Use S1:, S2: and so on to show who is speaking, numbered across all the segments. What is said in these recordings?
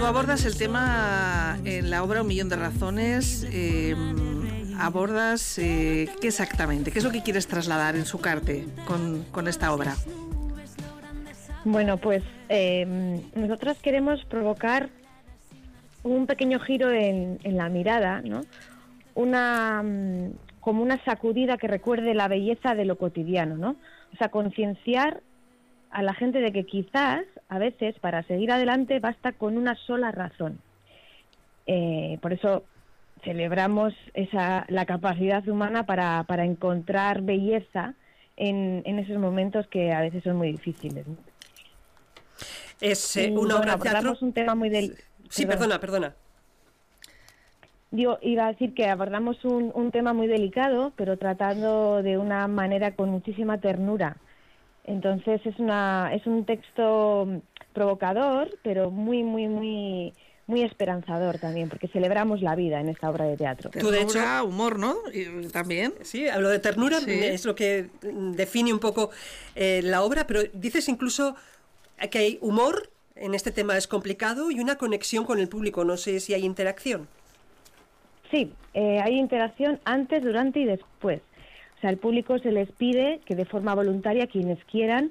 S1: Tú abordas el tema en la obra Un millón de razones. Abordas ¿qué exactamente? ¿Qué es lo que quieres trasladar en Sucarte con esta obra?
S2: Bueno, pues nosotros queremos provocar un pequeño giro en la mirada, ¿no? Como una sacudida que recuerde la belleza de lo cotidiano, ¿no? O sea, concienciar a la gente de que quizás, a veces, para seguir adelante basta con una sola razón. Por eso celebramos la capacidad humana para encontrar belleza en esos momentos que a veces son muy difíciles, ¿no?
S3: Es una obra de teatro.
S2: Un tema muy
S3: Sí, perdona.
S2: Yo iba a decir que abordamos un tema muy delicado, pero tratando de una manera con muchísima ternura. Entonces es un texto provocador, pero muy, muy, muy, muy esperanzador también, porque celebramos la vida en esta obra de teatro.
S1: Tú, de hecho, humor, ¿no? Y también.
S3: Sí, hablo de ternura,
S1: sí.
S3: Es lo que define un poco la obra, pero dices incluso que hay humor, en este tema es complicado, y una conexión con el público. No sé si hay interacción.
S2: Sí, hay interacción antes, durante y después. O sea, al público se les pide que de forma voluntaria, quienes quieran,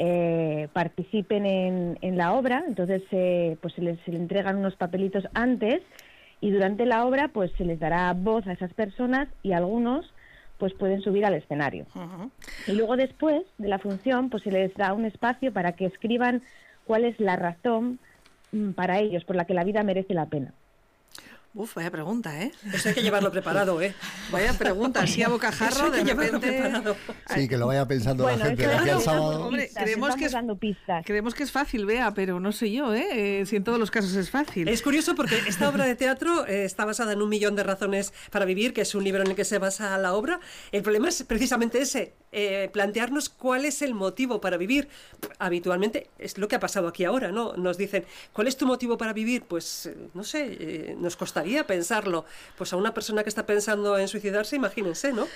S2: participen en la obra. Entonces pues se les entregan unos papelitos antes, y durante la obra pues se les dará voz a esas personas, y algunos pues pueden subir al escenario. Uh-huh. Y luego, después de la función, pues se les da un espacio para que escriban cuál es la razón para ellos por la que la vida merece la pena.
S1: Uf, vaya pregunta, ¿eh?
S3: Eso hay que llevarlo preparado, ¿eh?
S1: Vaya pregunta, así a bocajarro, de repente...
S4: Sí, que lo vaya pensando la gente de aquí al sábado.
S1: Hombre, creemos que es fácil, Bea, pero no sé yo, ¿eh? Si en todos los casos es fácil.
S3: Es curioso porque esta obra de teatro está basada en Un millón de razones para vivir, que es un libro en el que se basa la obra. El problema es precisamente ese, plantearnos cuál es el motivo para vivir. Habitualmente es lo que ha pasado aquí ahora, ¿no? Nos dicen, ¿cuál es tu motivo para vivir? Pues, no sé, nos costaría pensarlo. Pues a una persona que está pensando en suicidarse, imagínense, ¿no?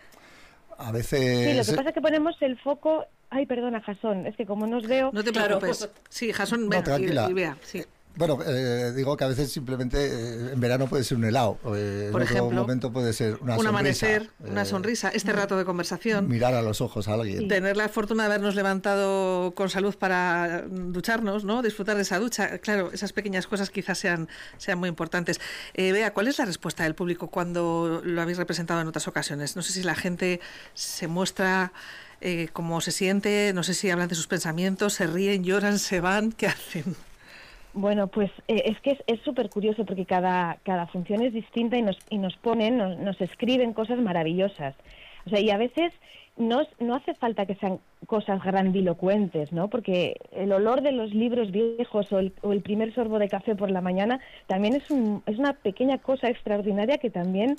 S4: A veces...
S2: Sí, lo que pasa es que ponemos el foco... Ay, perdona, Jasón, es que como nos veo...
S1: No te preocupes. Sí, Jasón,
S4: no, tranquila.
S1: Y Bea, sí.
S4: Bueno, digo que a veces simplemente en verano puede ser un helado,
S1: por ejemplo,
S4: otro momento puede ser una sonrisa.
S1: Un amanecer, una sonrisa, este rato de conversación.
S4: Mirar a los ojos a alguien.
S1: Tener la fortuna de habernos levantado con salud para ducharnos, ¿no? Disfrutar de esa ducha. Claro, esas pequeñas cosas quizás sean muy importantes. Bea, ¿cuál es la respuesta del público cuando lo habéis representado en otras ocasiones? No sé si la gente se muestra... cómo se siente, no sé si hablan de sus pensamientos, se ríen, lloran, se van, ¿qué hacen?
S2: Bueno, pues es que es súper curioso porque cada función es distinta y nos escriben cosas maravillosas. O sea, y a veces no hace falta que sean cosas grandilocuentes, ¿no? Porque el olor de los libros viejos o el primer sorbo de café por la mañana también es una pequeña cosa extraordinaria que también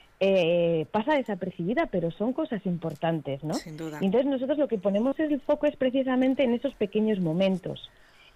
S2: pasa desapercibida, pero son cosas importantes, ¿no?
S1: Sin duda.
S2: Y entonces nosotros lo que ponemos el foco es precisamente en esos pequeños momentos.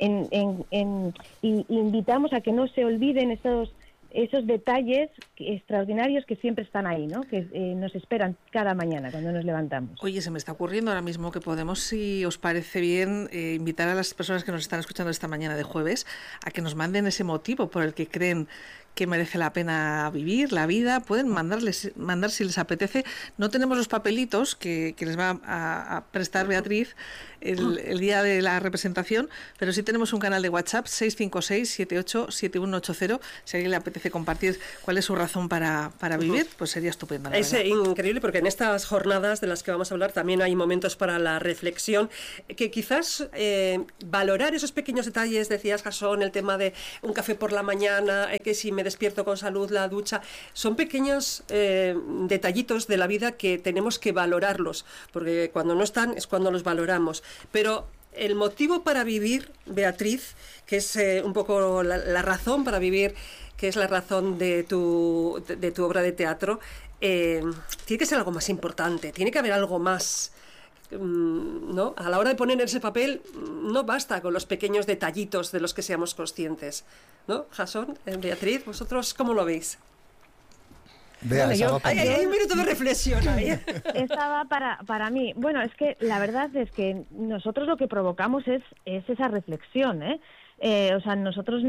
S2: Y invitamos a que no se olviden esos detalles extraordinarios que siempre están ahí, ¿no? Que nos esperan cada mañana cuando nos levantamos.
S1: Oye, se me está ocurriendo ahora mismo que podemos, si os parece bien, invitar a las personas que nos están escuchando esta mañana de jueves a que nos manden ese motivo por el que creen que merece la pena vivir la vida. Pueden mandar si les apetece. No tenemos los papelitos que les va a prestar Beatriz el día de la representación, pero sí tenemos un canal de WhatsApp 656-787180. Si a alguien le apetece compartir cuál es su razón para vivir, pues sería estupendo.
S3: Es increíble porque en estas jornadas de las que vamos a hablar también hay momentos para la reflexión, que quizás valorar esos pequeños detalles, decías, Jasón, el tema de un café por la mañana, que si me despierto con salud, la ducha, son pequeños detallitos de la vida que tenemos que valorarlos, porque cuando no están es cuando los valoramos. Pero el motivo para vivir, Beatriz, que es un poco la razón para vivir, que es la razón de tu obra de teatro, tiene que ser algo más importante, tiene que haber algo más, ¿no? A la hora de poner ese papel no basta con los pequeños detallitos de los que seamos conscientes, ¿no? Jasón, Beatriz, ¿vosotros cómo lo veis?
S4: Bueno,
S3: hay un minuto de reflexión ahí.
S2: Estaba para mí. Bueno, es que la verdad es que nosotros lo que provocamos es esa reflexión, ¿eh? O sea, nosotros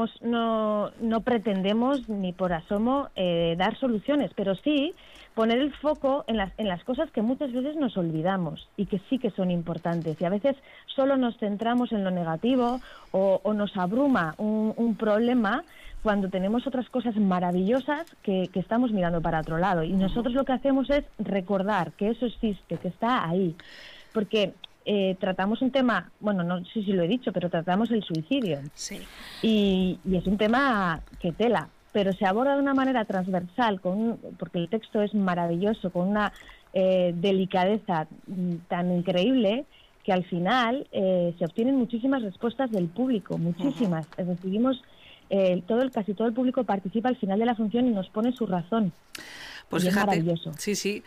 S2: no pretendemos ni por asomo dar soluciones, pero sí poner el foco en las cosas que muchas veces nos olvidamos y que sí que son importantes. Y a veces solo nos centramos en lo negativo o nos abruma un problema cuando tenemos otras cosas maravillosas que estamos mirando para otro lado. Y nosotros lo que hacemos es recordar que eso existe, que está ahí. Porque tratamos un tema, bueno, no sé si lo he dicho, pero tratamos el suicidio.
S1: Sí.
S2: Y es un tema que tela, pero se aborda de una manera transversal, porque el texto es maravilloso, con una delicadeza tan increíble, que al final se obtienen muchísimas respuestas del público, muchísimas. Recibimos, casi todo el público participa al final de la función y nos pone su razón.
S1: Pues
S2: y
S1: fíjate,
S2: es maravilloso.
S1: sí.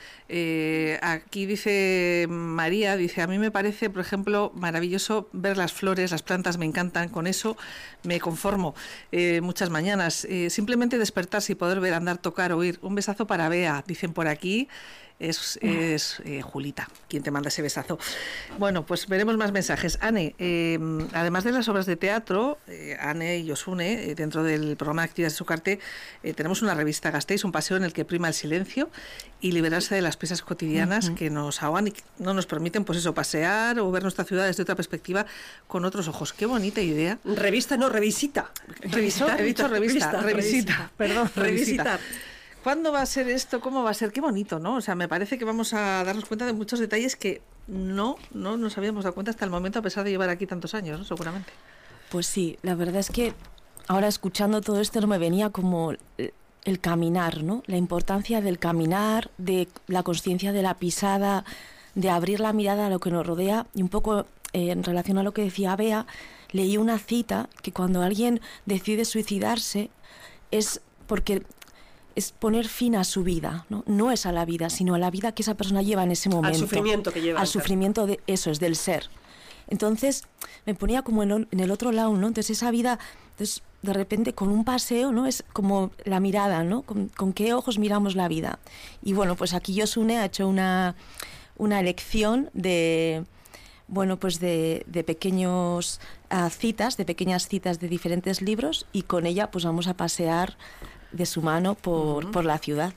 S1: Aquí dice María, a mí me parece, por ejemplo, maravilloso ver las flores, las plantas me encantan, con eso me conformo muchas mañanas. Simplemente despertarse y poder ver, andar, tocar, oír. Un besazo para Bea, dicen por aquí. Es Julita quien te manda ese besazo. Bueno, pues veremos más mensajes. Ane, además de las obras de teatro, Ane y Josune, dentro del programa de actividades de Socarte, tenemos una revista Gasteiz, un paseo en el que prima el silencio y liberarse de las prisas cotidianas que nos ahogan y no nos permiten, pues eso, pasear o ver nuestra ciudad desde otra perspectiva con otros ojos. Qué bonita idea.
S3: Revista, no, revisita.
S1: He dicho revisita. Perdón,
S3: revisitar.
S1: ¿Cuándo va a ser esto? ¿Cómo va a ser? Qué bonito, ¿no? O sea, me parece que vamos a darnos cuenta de muchos detalles que no nos habíamos dado cuenta hasta el momento, a pesar de llevar aquí tantos años, ¿no? Seguramente.
S5: Pues sí, la verdad es que ahora escuchando todo esto no me venía como el caminar, ¿no? La importancia del caminar, de la consciencia de la pisada, de abrir la mirada a lo que nos rodea. Y un poco en relación a lo que decía Bea, leí una cita que cuando alguien decide suicidarse es porque es poner fin a su vida, ¿no? No es a la vida, sino a la vida que esa persona lleva en ese momento.
S3: Al sufrimiento que lleva.
S5: Al sufrimiento de eso, es del ser. Entonces me ponía como en el otro lado, ¿no? Entonces esa vida, entonces, de repente con un paseo, ¿no? Es como la mirada, ¿no? Con qué ojos miramos la vida. Y bueno, pues aquí Josune ha hecho una elección de, bueno, pues de pequeñas citas de diferentes libros, y con ella pues vamos a pasear de su mano por la ciudad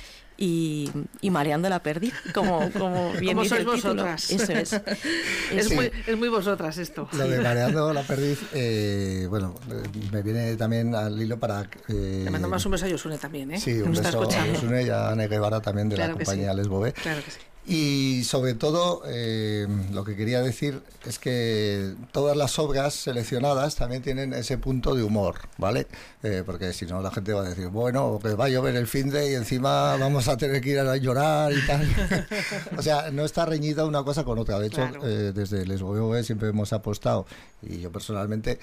S5: y mareando la perdiz, como bien
S1: como
S5: dice
S1: sois
S5: el título.
S1: vosotras.
S5: Eso es.
S1: Es muy vosotras esto.
S4: Lo de mareando la perdiz, bueno, me viene también al hilo para...
S1: Le mandamos un beso a Josune también, ¿eh?
S4: Sí, un
S1: Nos está
S4: beso a
S1: escuchando.
S4: Josune y a Ane Guevara también, de
S1: Claro
S4: la
S1: que
S4: compañía
S1: sí.
S4: Les Bové.
S1: Claro que sí.
S4: Y sobre todo, lo que quería decir es que todas las obras seleccionadas también tienen ese punto de humor, ¿vale? Porque si no la gente va a decir, bueno, que va a llover el finde y encima vamos a tener que ir a llorar y tal. O sea, no está reñida una cosa con otra. De hecho,
S1: Claro.
S4: desde Les Bové siempre hemos apostado, y yo personalmente,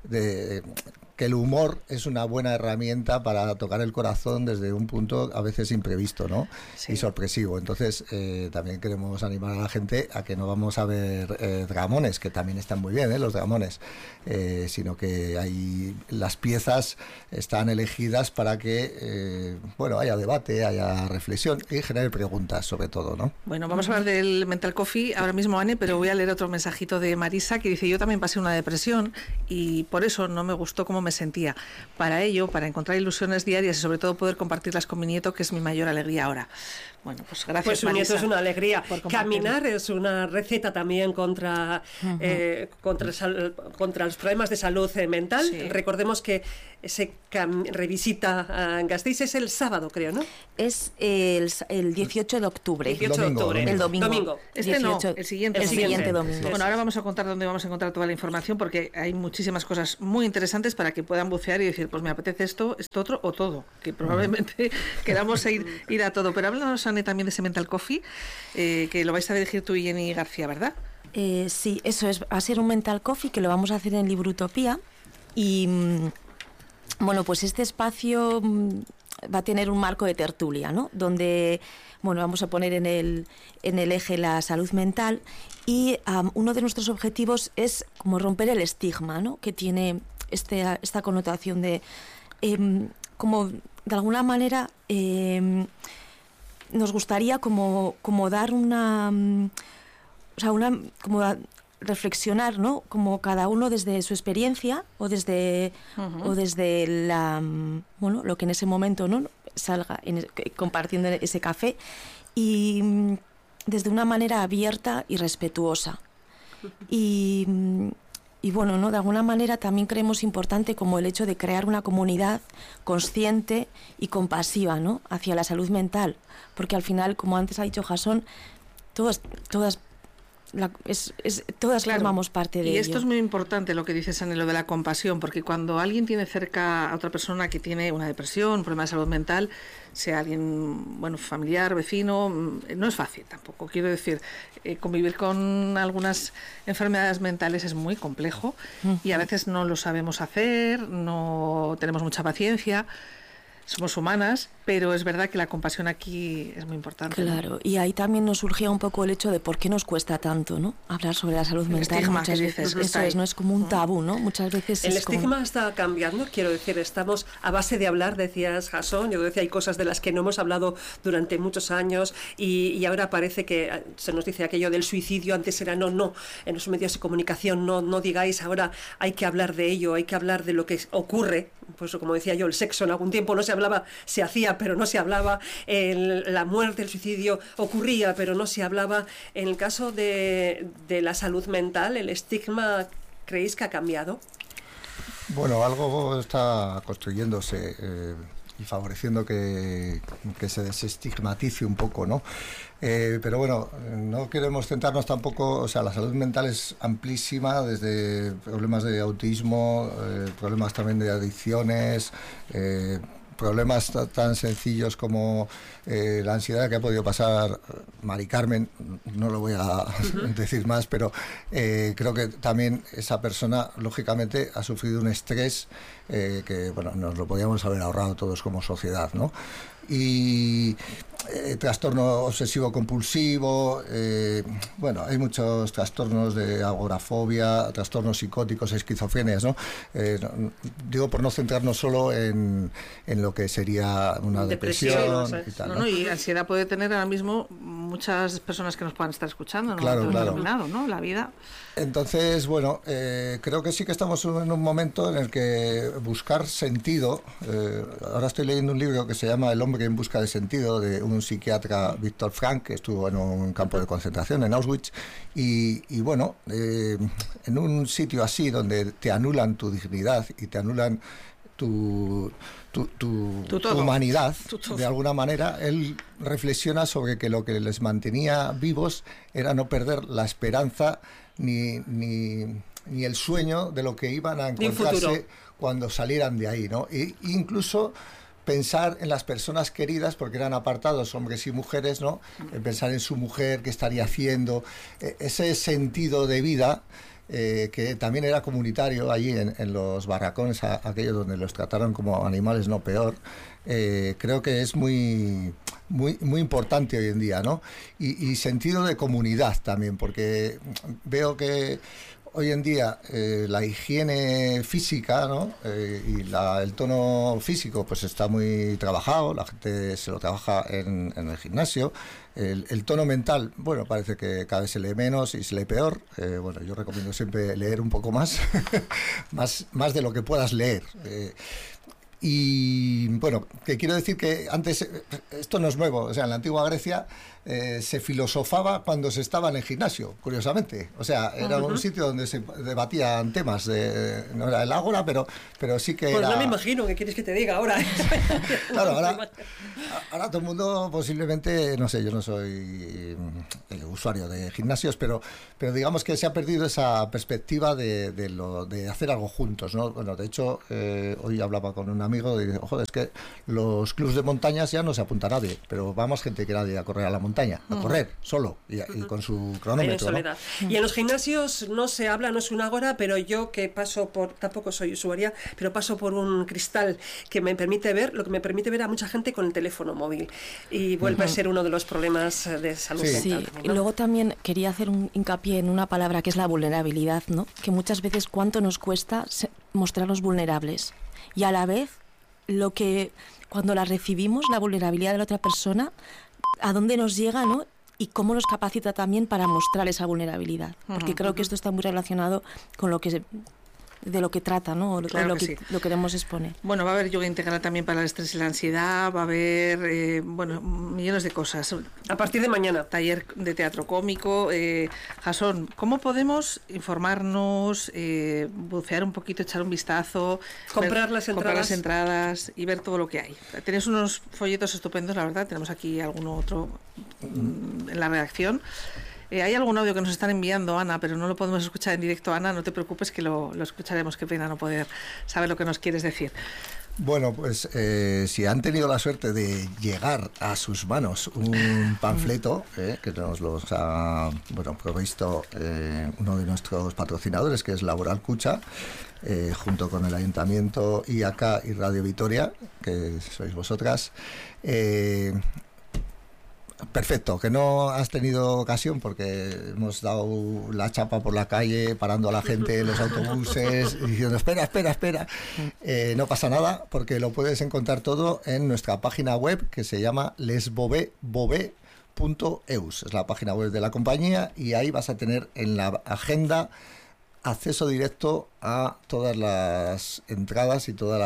S4: que el humor es una buena herramienta para tocar el corazón desde un punto a veces imprevisto, ¿no?
S1: Sí.
S4: Y sorpresivo. Entonces, también queremos animar a la gente a que no vamos a ver dramones, que también están muy bien, los dramones, sino que las piezas están elegidas para que, bueno, haya debate, haya reflexión y genere preguntas, sobre todo, ¿no?
S1: Bueno, vamos a hablar del Mental Coffee ahora mismo, Ane, pero voy a leer otro mensajito de Marisa que dice: yo también pasé una depresión y por eso no me gustó cómo me sentía. Para ello, para encontrar ilusiones diarias y sobre todo poder compartirlas con mi nieto, que es mi mayor alegría ahora. Bueno, pues gracias,
S3: Pues su
S1: Marisa,
S3: nieto es una alegría.
S1: por compartirlo.
S3: Caminar es una receta también contra los problemas de salud mental.
S1: Sí.
S3: Recordemos que se revisita Gasteiz es el sábado, creo, ¿no?
S5: Es el 18 de octubre.
S3: 18 de octubre.
S5: El domingo.
S1: Este
S5: 18,
S1: no, el siguiente.
S5: El siguiente domingo.
S1: Bueno, ahora vamos a contar dónde vamos a encontrar toda la información, porque hay muchísimas cosas muy interesantes para que puedan bucear y decir, pues me apetece esto otro o todo, que probablemente queramos ir a todo. Pero háblanos, Ane, también de ese Mental Coffee, que lo vais a dirigir tú y Jenny García, ¿verdad?
S5: Sí, eso es. Va a ser un Mental Coffee que lo vamos a hacer en Librutopía. Y bueno, pues este espacio va a tener un marco de tertulia, ¿no? Donde, bueno, vamos a poner en el eje la salud mental, y uno de nuestros objetivos es como romper el estigma, ¿no? Que tiene esta connotación de como de alguna manera nos gustaría como dar una, o sea, como reflexionar, ¿no? Como cada uno desde su experiencia o desde lo que en ese momento, ¿no?, salga compartiendo ese café, y desde una manera abierta y respetuosa. Y bueno, ¿no?, de alguna manera también creemos importante como el hecho de crear una comunidad consciente y compasiva, ¿no?, hacia la salud mental, porque al final, como antes ha dicho Jasón, todas formamos parte de ello.
S1: Y esto es muy importante lo que dices, Anne, lo de la compasión, porque cuando alguien tiene cerca a otra persona que tiene una depresión, un problema de salud mental, sea alguien, bueno, familiar, vecino, no es fácil tampoco. Quiero decir, convivir con algunas enfermedades mentales es muy complejo y a veces no lo sabemos hacer, no tenemos mucha paciencia. Somos humanas, pero es verdad que la compasión aquí es muy importante.
S5: Claro,
S1: ¿no?
S5: y ahí también nos surgía un poco el hecho de por qué nos cuesta tanto, ¿no?, hablar sobre la salud mental.
S1: Estigma,
S5: muchas veces. Eso es, no es como un tabú, ¿no? Muchas veces
S3: el
S5: es
S3: estigma
S5: como...
S3: está cambiando, quiero decir, estamos a base de hablar, decías, Jasón, yo decía, hay cosas de las que no hemos hablado durante muchos años y ahora parece que se nos dice aquello del suicidio, antes era no, en los medios de comunicación no digáis, ahora hay que hablar de ello, hay que hablar de lo que ocurre, pues como decía yo, el sexo en algún tiempo no se hablaba, se hacía, pero no se hablaba, la muerte, el suicidio ocurría, pero no se hablaba. En el caso de la salud mental, ¿el estigma creéis que ha cambiado?
S4: Bueno, algo está construyéndose y favoreciendo que se desestigmatice un poco, ¿no? Pero bueno, no queremos centrarnos tampoco, o sea, la salud mental es amplísima, desde problemas de autismo, problemas también de adicciones, problemas tan sencillos como la ansiedad que ha podido pasar Mari Carmen, no lo voy a decir más, pero creo que también esa persona, lógicamente, ha sufrido un estrés que, bueno, nos lo podíamos haber ahorrado todos como sociedad, ¿no? Y trastorno obsesivo-compulsivo, bueno, hay muchos trastornos de agorafobia, trastornos psicóticos, esquizofrenias, ¿no? Digo, por no centrarnos solo en lo que sería una depresión y tal, ¿no?
S1: Y ansiedad puede tener ahora mismo muchas personas que nos puedan estar escuchando, ¿no?
S4: Claro.
S1: ¿no? La vida.
S4: Entonces, bueno, creo que sí que estamos en un momento en el que buscar sentido, ahora estoy leyendo un libro que se llama El hombre en busca de sentido, de un psiquiatra, Víctor Frank, que estuvo en un campo de concentración en Auschwitz, y bueno, en un sitio así donde te anulan tu dignidad y te anulan tu humanidad, de alguna manera, él reflexiona sobre que lo que les mantenía vivos era no perder la esperanza ni el sueño de lo que iban a encontrarse cuando salieran de ahí, ¿no? E incluso pensar en las personas queridas, porque eran apartados, hombres y mujeres, ¿no? Pensar en su mujer, qué estaría haciendo, ese sentido de vida que también era comunitario allí en los barracones, aquellos donde los trataron como animales, no peor. Creo que es muy importante hoy en día, ¿no? Y sentido de comunidad también, porque veo que hoy en día la higiene física, ¿no? Y el tono físico pues está muy trabajado, la gente se lo trabaja en el gimnasio. El tono mental, bueno, parece que cada vez se lee menos y se lee peor. Bueno, yo recomiendo siempre leer un poco más, más de lo que puedas leer. Y bueno, que quiero decir que antes, esto no es nuevo, o sea, en la antigua Grecia se filosofaba cuando se estaba en el gimnasio, curiosamente. O sea, era un sitio donde se debatían temas, no era el ágora, pero sí que
S3: pues
S4: era...
S3: no me imagino, ¿qué quieres que te diga ahora?
S4: Claro, ahora todo el mundo posiblemente, no sé, yo no soy usuario de gimnasios, pero digamos que se ha perdido esa perspectiva de hacer algo juntos, ¿no? Bueno, de hecho, hoy hablaba con un amigo y dice, joder, es que los clubs de montañas ya no se apunta a nadie, pero va más gente que nadie a correr a la montaña, a correr solo y con su cronómetro, ¿no?
S3: Y en los gimnasios no se habla, no es un ágora, pero yo que paso por, tampoco soy usuaria, pero paso por un cristal que me permite ver, lo que me permite ver a mucha gente con el teléfono móvil, y vuelve a ser uno de los problemas de salud mental.
S5: Sí,
S3: ¿no?
S5: y luego también quería hacer un hincapié en una palabra que es la vulnerabilidad, ¿no? Que muchas veces cuánto nos cuesta mostrarnos vulnerables, y a la vez lo que cuando la recibimos, la vulnerabilidad de la otra persona, a dónde nos llega, ¿no? y cómo nos capacita también para mostrar esa vulnerabilidad. Porque creo que esto está muy relacionado con de lo que trata, ¿no?
S1: Claro que sí.
S5: Lo queremos exponer.
S1: Bueno, va a haber yoga integral también para el estrés y la ansiedad, va a haber, millones de cosas.
S3: A partir de mañana.
S1: Taller de teatro cómico. Jasón, ¿cómo podemos informarnos, bucear un poquito, echar un vistazo?
S3: Comprar las
S1: entradas y ver todo lo que hay. Tenéis unos folletos estupendos, la verdad. Tenemos aquí alguno otro en la redacción. Hay algún audio que nos están enviando, Ana, pero no lo podemos escuchar en directo. Ana, no te preocupes que lo escucharemos. Qué pena no poder saber lo que nos quieres decir.
S4: Bueno, pues si han tenido la suerte de llegar a sus manos un panfleto que nos los ha provisto uno de nuestros patrocinadores, que es Laboral Cucha, junto con el Ayuntamiento, IAK y Radio Vitoria, que sois vosotras, perfecto, que no has tenido ocasión porque hemos dado la chapa por la calle, parando a la gente en los autobuses, diciendo espera, no pasa nada, porque lo puedes encontrar todo en nuestra página web, que se llama lesbobebove.eus, es la página web de la compañía, y ahí vas a tener en la agenda acceso directo a todas las entradas y todo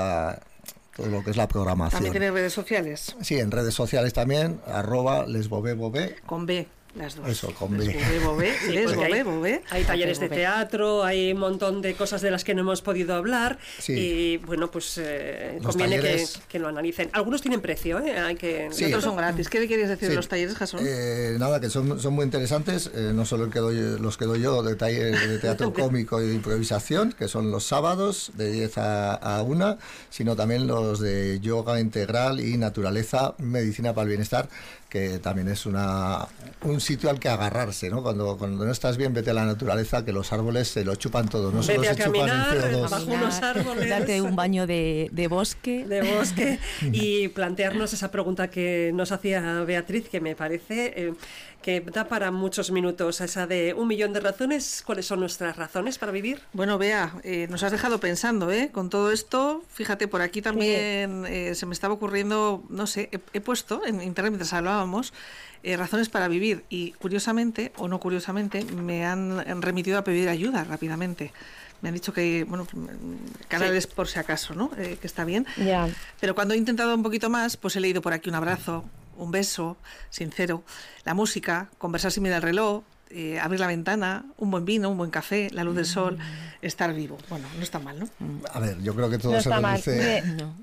S4: lo que es la programación.
S1: ¿También tiene redes sociales?
S4: Sí, en redes sociales también, @lesbobebove.
S1: Con B, las dos.
S4: Eso, con B.
S1: Lesbobebove.
S3: Hay talleres de teatro, hay un montón de cosas de las que no hemos podido hablar.
S4: Sí.
S3: Y bueno, pues conviene
S4: talleres,
S3: que lo analicen. Algunos tienen precio, hay que...
S1: Sí, otros son gratis. ¿Qué querías decir de los talleres, Jasón?
S4: Nada, que son muy interesantes, no solo los que doy yo de taller de teatro cómico y de improvisación, que son los sábados de 10 a 1, sino también los de yoga integral y naturaleza, medicina para el bienestar, que también es un sitio al que agarrarse, ¿no? Cuando no estás bien, vete a la naturaleza, que los árboles se lo chupan todo, no solo
S3: vete
S4: se
S3: a caminar
S4: chupan el CO2.
S3: bajo unos árboles.
S5: Date un baño de bosque.
S3: De bosque. Y plantearnos esa pregunta que nos hacía Beatriz, que me parece que da para muchos minutos, esa de 1.000.000 de razones. ¿Cuáles son nuestras razones para vivir?
S1: Bueno, Bea, nos has dejado pensando, con todo esto. Fíjate, por aquí también se me estaba ocurriendo, no sé, he puesto en internet mientras hablábamos razones para vivir, y curiosamente o no curiosamente me han remitido a pedir ayuda rápidamente. Me han dicho que, canales por si acaso, ¿no? Que está bien.
S2: Ya.
S1: Pero cuando he intentado un poquito más, pues he leído por aquí un abrazo, un beso sincero, la música, conversar sin mirar el reloj, abrir la ventana, un buen vino, un buen café, la luz del sol, estar vivo. Bueno, no está mal, ¿no?
S4: A ver, yo creo que todo
S2: No
S4: se
S2: está mal.
S4: reduce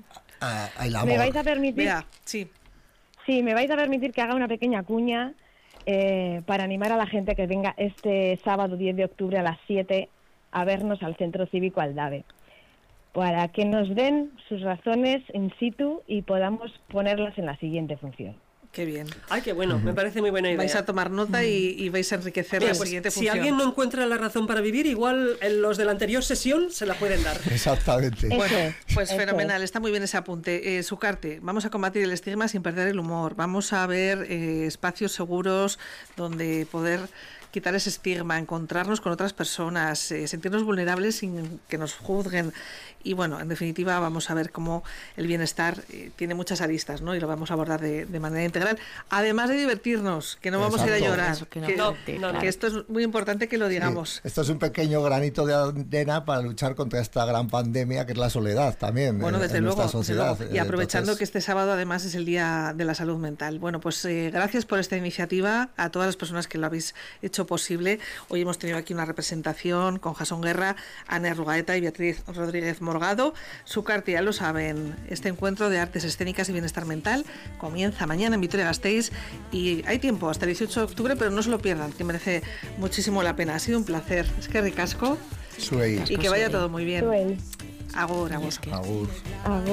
S4: al amor.
S2: ¿Me vais a permitir?
S1: Bea, sí.
S2: Sí, me vais a permitir que haga una pequeña cuña para animar a la gente que venga este sábado 10 de octubre a las 7 a vernos al Centro Cívico Aldave, para que nos den sus razones in situ y podamos ponerlas en la siguiente función.
S1: Qué bien.
S3: Ay, qué bueno, me parece muy buena idea.
S1: Vais a tomar nota y vais a enriquecer
S3: Mira,
S1: la
S3: pues,
S1: siguiente
S3: si
S1: función.
S3: alguien no encuentra la razón para vivir, igual los de la anterior sesión se la pueden dar.
S4: Exactamente.
S2: Eso
S1: Bueno,
S2: es,
S1: pues
S2: eso
S1: fenomenal, está muy bien ese apunte. Sucarte, vamos a combatir el estigma sin perder el humor. Vamos a ver espacios seguros donde poder quitar ese estigma, encontrarnos con otras personas, sentirnos vulnerables sin que nos juzguen. Y bueno, en definitiva vamos a ver cómo el bienestar tiene muchas aristas, ¿no? Y lo vamos a abordar de manera integral. Además de divertirnos, que no vamos a ir a
S4: Exacto.
S1: llorar.
S5: Eso, que no,
S3: no.
S1: Que esto es muy importante que lo digamos.
S4: Sí, esto es un pequeño granito de arena para luchar contra esta gran pandemia que es la soledad también.
S1: Bueno, desde
S4: en
S1: luego,
S4: nuestra sociedad.
S1: desde luego. Y aprovechando
S4: Entonces,
S1: que este sábado además es el Día de la Salud Mental. Bueno, pues gracias por esta iniciativa a todas las personas que lo habéis hecho posible. Hoy hemos tenido aquí una representación con Jasón Guerra, Ana Rugaeta y Beatriz Rodríguez Morgado. Sucarte, ya lo saben, este encuentro de artes escénicas y bienestar mental comienza mañana en Vitoria-Gasteiz y hay tiempo hasta el 18 de octubre, pero no se lo pierdan, que merece muchísimo la pena. Ha sido un placer. Es que ricasco
S4: Suey.
S1: y que vaya todo muy bien.
S2: Suey.
S1: Agur, agur.
S4: Agur.
S2: Agur.